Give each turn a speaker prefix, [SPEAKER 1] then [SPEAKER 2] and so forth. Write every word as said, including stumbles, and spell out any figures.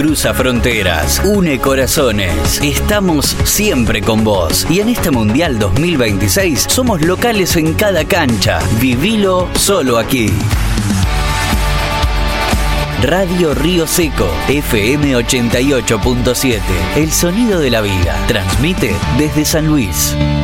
[SPEAKER 1] cruza fronteras, une corazones. Estamos siempre con vos. Y en este Mundial dos mil veintiséis somos locales en cada cancha. Vivilo solo aquí. Radio Río Seco, F M ochenta y ocho punto siete. El sonido de la vida. Transmite desde San Luis.